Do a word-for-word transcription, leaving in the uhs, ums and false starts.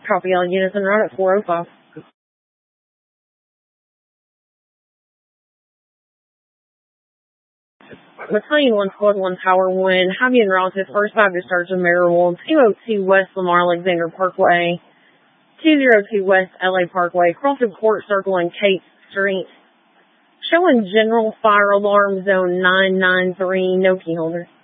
Copy all units en route at four oh five. Battalion one Squad one Tower one, have you en route to First Baptist Church of Maryville, two oh two West Lamar Alexander Parkway, two oh two West L A Parkway, crossing Court Circle and Kate Street. Showing general fire alarm zone nine nine three, no key holder.